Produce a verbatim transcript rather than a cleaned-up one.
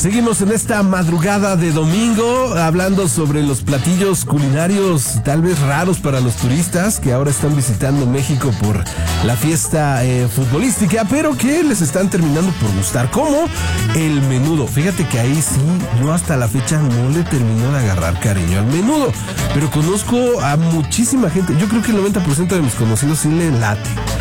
Seguimos en esta madrugada de domingo hablando sobre los platillos culinarios tal vez raros para los turistas que ahora están visitando México por la fiesta eh, futbolística, pero que les están terminando por gustar, como el menudo. Fíjate que ahí sí, yo hasta la fecha no le termino de agarrar cariño al menudo, pero conozco a muchísima gente. Yo creo que el noventa por ciento de mis conocidos sí le late.